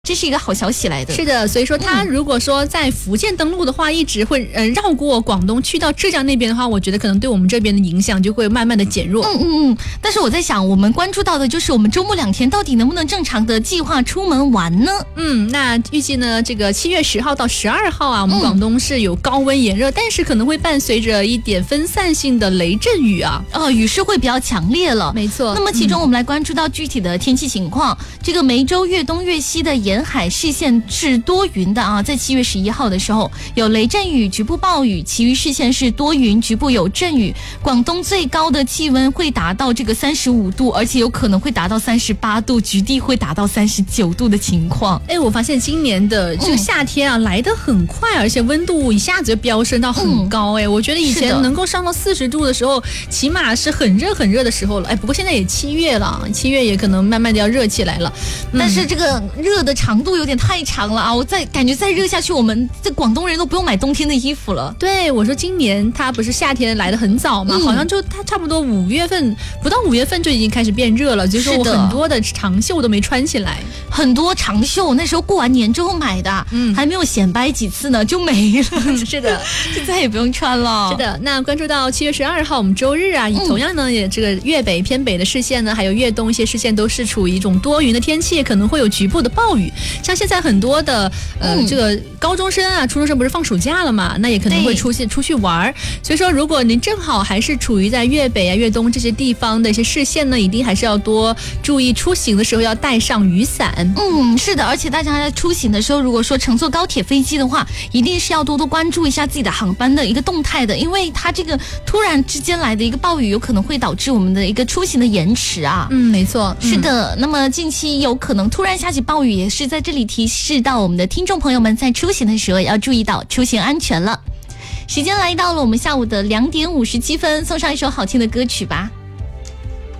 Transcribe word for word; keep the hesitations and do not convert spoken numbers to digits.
这是一个好消息来的。 是的，所以说他如果说在福建登陆的话，一直会呃绕过广东去到浙江那边的话，我觉得可能对我们这边的影响就会慢慢的减弱。 嗯嗯嗯。但是我在想，我们关注到的就是我们周末两天到底能不能正常的计划出门玩呢？ 嗯，那预计呢，这个七月十号到十二号啊，我们广东是有高温炎热，嗯、但是可能会伴随着一点分散性的雷阵雨啊， 哦，雨势会比较强烈了。 没错。 那么其中我们来关注到具体的天气情况，嗯、这个梅州越东越西的沿海视线是多云的啊，在七月十一号的时候有雷阵雨、局部暴雨，其余视线是多云，局部有阵雨。广东最高的气温会达到这个三十五度，而且有可能会达到三十八度，局地会达到三十九度的情况。 哎，我发现今年的这个夏天啊、嗯、来得很快，而且温度一下子就飙升到很高。哎、嗯，我觉得以前能够上到四十度的时候，起码是很热很热的时候了。哎，不过现在也七月了，七月也可能慢慢的要热起来了。 嗯、但是这个热的长度有点太长了啊！我再感觉再热下去，我们这广东人都不用买冬天的衣服了。 对，我说今年它不是夏天来得很早嘛、嗯，好像就它差不多五月份不到五月份就已经开始变热了，就是说我很多的长袖都没穿起来， 很多长袖那时候过完年之后买的，嗯，还没有显摆几次呢就没了。 是的， 就再也不用穿了。 是的，那关注到七月十二号我们周日啊，嗯、同样呢也这个粤北偏北的视线呢，还有粤东一些视线都是处于一种多云的天气，可能会有局部的暴雨。像现在很多的呃、嗯、这个高中生啊、初中生不是放暑假了嘛，那也可能会出现出去玩。所以说，如果您正好还是处于在粤北啊、粤东这些地方的一些视线呢，一定还是要多注意，出行的时候要带上雨伞。 嗯，是的，而且大家在出行的时候，如果说乘坐高铁、飞机的话，一定是要多多关注一下自己的航班的一个动态的，因为它这个突然之间来的一个暴雨，有可能会导致我们的一个出行的延迟啊。 嗯，没错， 是的。嗯、那么近期有可能突然下起暴雨，也是在这里提示到我们的听众朋友们，在出行的时候要注意到出行安全了。时间来到了我们下午的两点五十七分，送上一首好听的歌曲吧。